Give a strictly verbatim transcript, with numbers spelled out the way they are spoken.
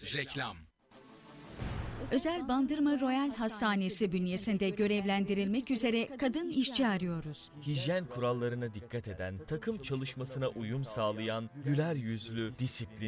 Reklam. Özel Bandırma Royal Hastanesi bünyesinde görevlendirilmek üzere kadın işçi arıyoruz. Hijyen kurallarına dikkat eden, takım çalışmasına uyum sağlayan, güler yüzlü, disiplinli,